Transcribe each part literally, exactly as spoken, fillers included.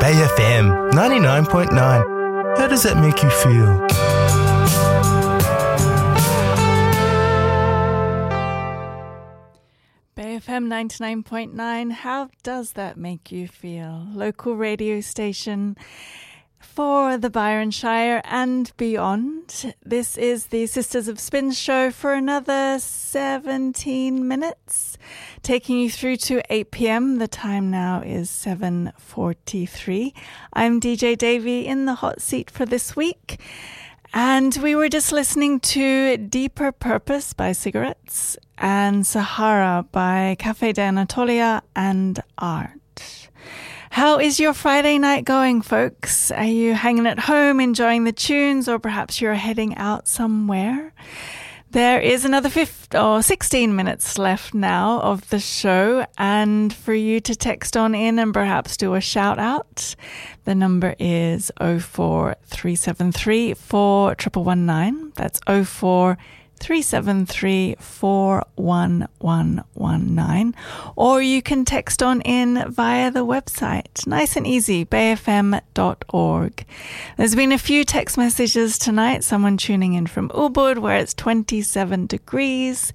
Bay F M ninety-nine point nine. How does that make you feel? Bay F M ninety-nine point nine. How does that make you feel? Local radio station for the Byron Shire and beyond. This is the Sisters of Spin show for another seventeen minutes, taking you through to eight p.m. The time now is seven forty-three. I'm D J Davy in the hot seat for this week. And we were just listening to Deeper Purpose by Cigarettes and Sahara by Cafe de Anatolia and Art. How is your Friday night going, folks? Are you hanging at home enjoying the tunes, or perhaps you're heading out somewhere? There is another fifteen or sixteen minutes left now of the show, and for you to text on in and perhaps do a shout out. The number is oh four three seven three four one one nine. That's oh four three seven three four one one one nine. Or you can text on in via the website. Nice and easy, bay f m dot org. There's been a few text messages tonight. Someone tuning in from Ubud, where it's twenty-seven degrees.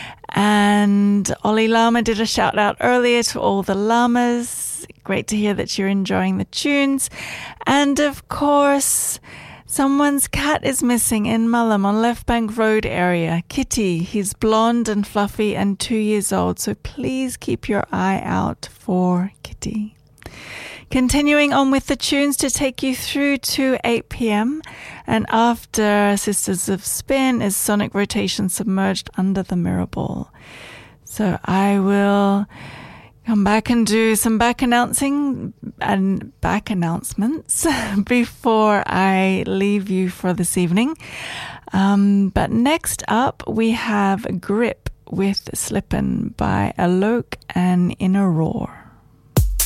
And Ollie Lama did a shout out earlier to all the llamas. Great to hear that you're enjoying the tunes. And of course, someone's cat is missing in Mullum on Left Bank Road area. Kitty, he's blonde and fluffy and two years old, so please keep your eye out for Kitty. Continuing on with the tunes to take you through to eight p.m. And after Sisters of Spin is Sonic Rotation Submerged Under the Mirror Ball. So I will come back and do some back announcing and back announcements before I leave you for this evening. Um, but next up, we have Grip with Slippin' by Alok and Inner Roar.